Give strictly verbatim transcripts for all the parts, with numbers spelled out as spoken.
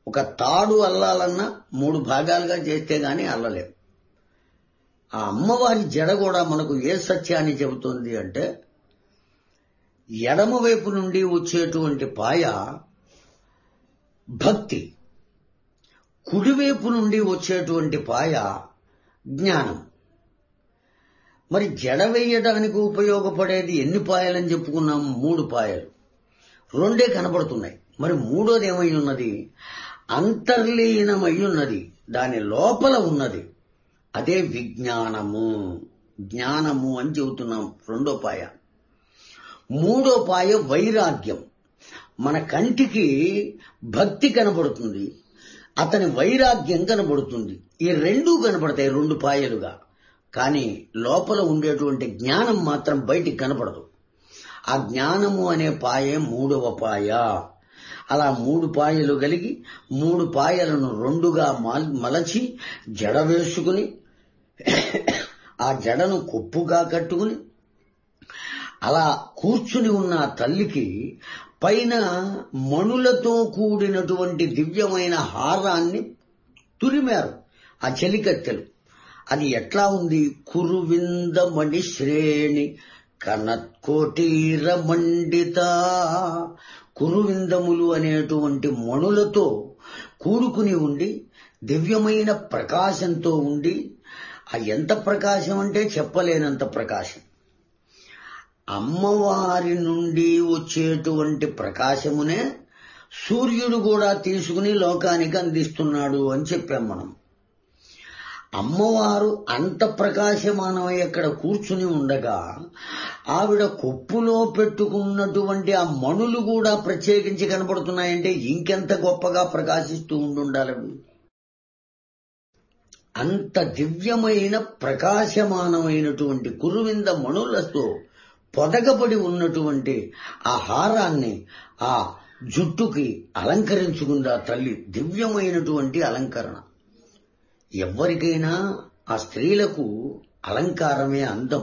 ఒక తాడు అల్లాలన్నా మూడు భాగాలుగా చేస్తే గాని అల్లలేం. ఆ అమ్మవారి జడ కూడా మనకు ఏ సత్యాన్ని చెబుతుంది అంటే, ఎడమవైపు నుండి వచ్చేటువంటి పాయ భక్తి, కుడివైపు నుండి వచ్చేటువంటి పాయ జ్ఞానం. మరి జడ వేయడానికి ఉపయోగపడేది ఎన్ని పాయలని చెప్పుకున్నాం? మూడు పాయలు. రెండే కనబడుతున్నాయి. మరి మూడోది ఏమై ఉన్నది? అంతర్లీనమై ఉన్నది, దాని లోపల ఉన్నది. అదే విజ్ఞానము, జ్ఞానము అని చెబుతున్నాం రెండో పాయ. మూడో పాయ వైరాగ్యం. మన కంటికి భక్తి కనబడుతుంది, అతని వైరాగ్యం కనబడుతుంది. ఈ రెండూ కనబడతాయి రెండు పాయలుగా. కానీ లోపల ఉండేటువంటి జ్ఞానం మాత్రం బయటికి కనపడదు. ఆ జ్ఞానము అనే పాయే మూడవ పాయ. అలా మూడు పాయలు కలిగి మూడు పాయలను రెండుగా మలచి జడ వేసుకుని ఆ జడను కొప్పుగా కట్టుకుని అలా కూర్చుని ఉన్న తల్లికి పైన మణులతో కూడినటువంటి దివ్యమైన హారాన్ని తురిమారు ఆ చెలికత్తెలు. అది ఎట్లా ఉంది? కురువింద మణి శ్రేణి కనత్కోటీర మండిత. కురువిందములు అనేటువంటి మణులతో కూడుకుని ఉండి దివ్యమైన ప్రకాశంతో ఉండి, ఆ ఎంత ప్రకాశం అంటే చెప్పలేనంత ప్రకాశం. అమ్మవారి నుండి వచ్చేటువంటి ప్రకాశమునే సూర్యుడు కూడా తీసుకుని లోకానికి అందిస్తున్నాడు అని చెప్పాం మనం. అమ్మవారు అంత ప్రకాశమానమై అక్కడ కూర్చుని ఉండగా ఆవిడ కొప్పులో పెట్టుకున్నటువంటి ఆ మణులు కూడా ప్రత్యేకించి కనబడుతున్నాయంటే ఇంకెంత గొప్పగా ప్రకాశిస్తూ ఉండుండాలి. అంత దివ్యమైన ప్రకాశమానమైనటువంటి కురువింద మణులతో పొదగబడి ఉన్నటువంటి ఆ హారాన్ని ఆ జుట్టుకి అలంకరించుకుంది ఆ తల్లి. దివ్యమైనటువంటి అలంకరణ. ఎవరికైనా ఆ స్త్రీలకు అలంకారమే అందం.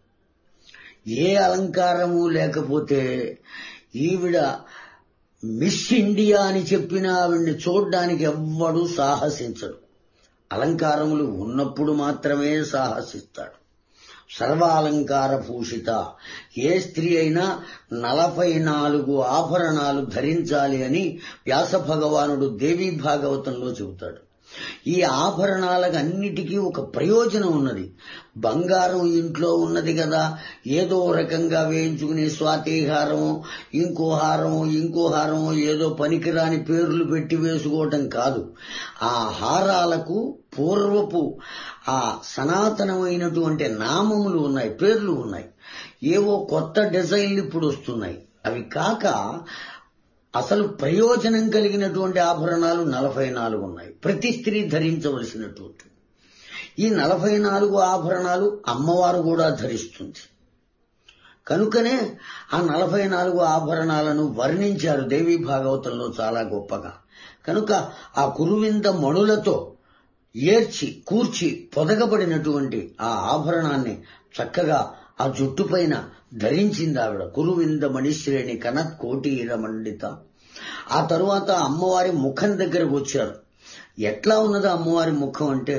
ఏ అలంకారము లేకపోతే ఈవిడ మిస్ ఇండియా అని చెప్పిన ఆవిడ్ని చూడ్డానికి ఎవ్వడూ సాహసించడు. అలంకారములు ఉన్నప్పుడు మాత్రమే సాహసిస్తాడు. సర్వాలంకార భూషిత. ఏ స్త్రీ అయినా నలభై నాలుగు ఆభరణాలు ధరించాలి అని వ్యాస భగవానుడు దేవీ భాగవతంలో చెబుతాడు. ఈ ఆభరణాలకు అన్నిటికీ ఒక ప్రయోజనం ఉన్నది. బంగారం ఇంట్లో ఉన్నది కదా, ఏదో రకంగా వేయించుకుని స్వాతిహారమో ఇంకో హారమో ఇంకో హారమో ఏదో పనికిరాని పేర్లు పెట్టి వేసుకోవటం కాదు. ఆ హారాలకు పూర్వపు ఆ సనాతనమైనటువంటి నామములు ఉన్నాయి, పేర్లు ఉన్నాయి. ఏవో కొత్త డిజైన్లు ఇప్పుడు వస్తున్నాయి. అవి కాక అసలు ప్రయోజనం కలిగినటువంటి ఆభరణాలు నలభై నాలుగు ఉన్నాయి, ప్రతి స్త్రీ ధరించవలసినటువంటి. ఈ నలభై నాలుగు ఆభరణాలు అమ్మవారు కూడా ధరిస్తుంది. కనుకనే ఆ నలభై నాలుగు ఆభరణాలను వర్ణించారు దేవీ భాగవతంలో చాలా గొప్పగా. కనుక ఆ కురువింద మణులతో ఏర్చి కూర్చి పొదగబడినటువంటి ఆ ఆభరణాన్ని చక్కగా ఆ జుట్టు పైన ధరించింది ఆవిడ. కురువింద మణిశ్రేణి కనత్ కోటీర మండిత. ఆ తరువాత అమ్మవారి ముఖం దగ్గరకు వచ్చారు. ఎట్లా ఉన్నదో అమ్మవారి ముఖం అంటే,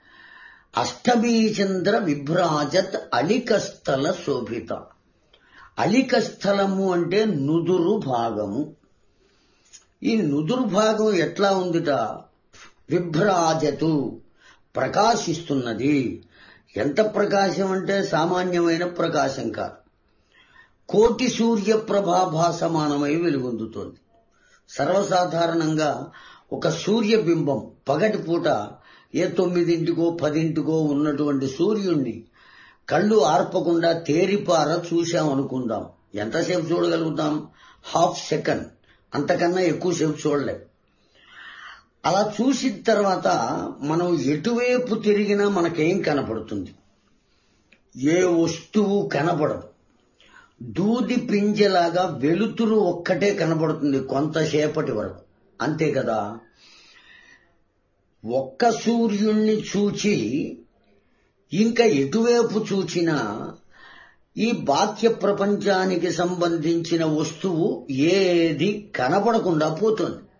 అష్టమీచంద్ర విభ్రాజత్ అలికస్థల శోభిత. అలికస్థలము అంటే నుదురు భాగము. ఈ నుదురు భాగం ఎట్లా ఉందిట? విభ్రాజతు, ప్రకాశిస్తున్నది. ఎంత ప్రకాశం అంటే సామాన్యమైన ప్రకాశం కాదు. కోటి సూర్య ప్రభాభాసమానమై వెలుగొందుతోంది. సర్వసాధారణంగా ఒక సూర్యబింబం పగటిపూట ఏ తొమ్మిదింటికో పదింటికో ఉన్నటువంటి సూర్యుణ్ణి కళ్ళు ఆర్పకుండా తేరిపార చూశామనుకుందాం. ఎంతసేపు చూడగలుగుతాం? హాఫ్ సెకండ్, అంతకన్నా ఎక్కువసేపు చూడలేం. అలా చూసిన తర్వాత మనం ఎటువైపు తిరిగినా మనకేం కనపడుతుంది? ఏ వస్తువు కనపడదు. దూది పింజలాగా వెలుతురు ఒక్కటే కనబడుతుంది కొంతసేపటి వరకు, అంతే కదా. ఒక్క సూర్యుణ్ణి చూచి ఇంకా ఎటువైపు చూచినా ఈ బాహ్య ప్రపంచానికి సంబంధించిన వస్తువు ఏది కనపడకుండా పోతుంది.